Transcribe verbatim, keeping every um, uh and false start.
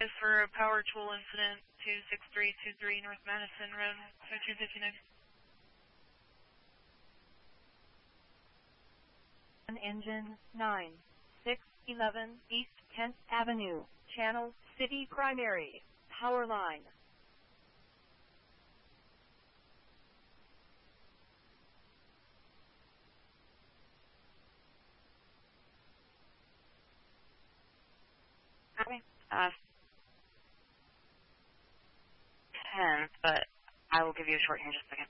diagnosis for a power tool incident, two six three two three North Madison Road, oh two fifty-nine. Engine nine six eleven East Kent Avenue, Channel City Primary, power line. Okay. Uh, ten, but I will give you a short here in just a second.